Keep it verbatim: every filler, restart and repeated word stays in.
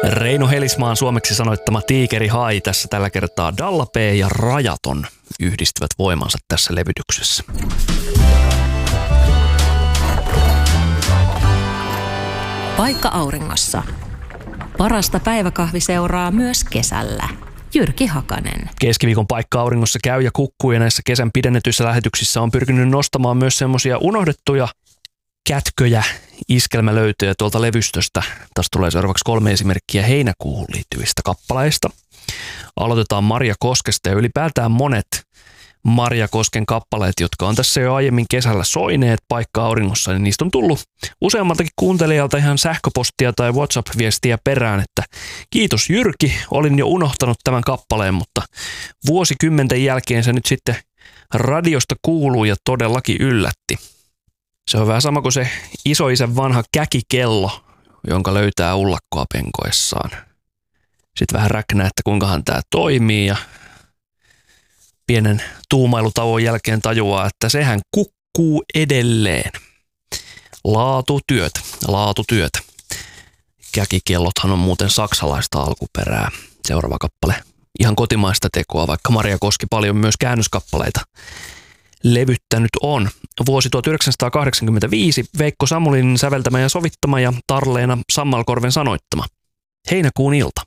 Reino Helismaan suomeksi sanoittama Tiikeri Hai tässä tällä kertaa. Dalla P ja Rajaton yhdistyvät voimansa tässä levytyksessä. Paikka auringossa. Parasta päiväkahviseuraa myös kesällä. Jyrki Hakanen. Keskiviikon Paikka auringossa käy ja kukkuu ja näissä kesän pidennetyissä lähetyksissä on pyrkinyt nostamaan myös semmoisia unohdettuja kätköjä, iskelmälöytöjä tuolta levystöstä. Tässä tulee seuraavaksi kolme esimerkkiä heinäkuuhun liittyvistä kappaleista. Aloitetaan Marja Koskesta ja ylipäätään monet Marja Kosken kappaleet, jotka on tässä jo aiemmin kesällä soineet Paikka auringossa, niin niistä on tullut useammaltakin kuuntelijalta ihan sähköpostia tai WhatsApp-viestiä perään, että kiitos Jyrki, olin jo unohtanut tämän kappaleen, mutta vuosikymmenten jälkeen se nyt sitten radiosta kuuluu ja todellakin yllätti. Se on vähän sama kuin se isoisän vanha käkikello, jonka löytää ullakkoa penkoessaan. Sitten vähän räknää, että kuinkahan tämä toimii ja pienen tuumailutauon jälkeen tajuaa, että sehän kukkuu edelleen. Laatutyötä, laatutyötä. Käkikellothan on muuten saksalaista alkuperää. Seuraava kappale. Ihan kotimaista tekoa, vaikka Marja Koski paljon myös käännöskappaleita levyttänyt on. Vuosi tuhatyhdeksänsataakahdeksankymmentäviisi, Veikko Samulin säveltämä ja sovittama ja Tarleena Sammalkorven sanoittama. Heinäkuun ilta.